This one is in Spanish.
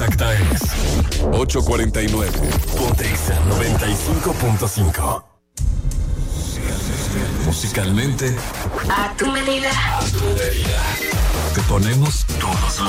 exacta es 8:49. Ponte Exa 95.5. Musicalmente, a tu medida. te ponemos todos